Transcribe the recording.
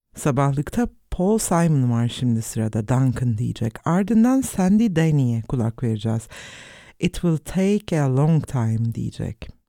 Sabahlıkta Paul Simon var şimdi sırada, Duncan diyecek. Ardından Sandy Denny'e kulak vereceğiz. It will take a long time diyecek.